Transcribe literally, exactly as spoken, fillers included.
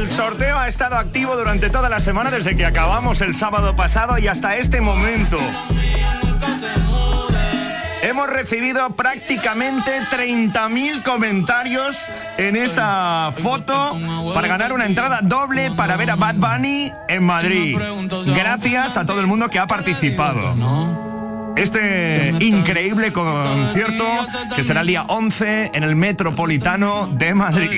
El sorteo ha estado activo durante toda la semana, desde que acabamos el sábado pasado y hasta este momento. Hemos recibido prácticamente treinta mil comentarios en esa foto para ganar una entrada doble para ver a Bad Bunny en Madrid. Gracias a todo el mundo que ha participado. Este increíble concierto que será el día once en el Metropolitano de Madrid.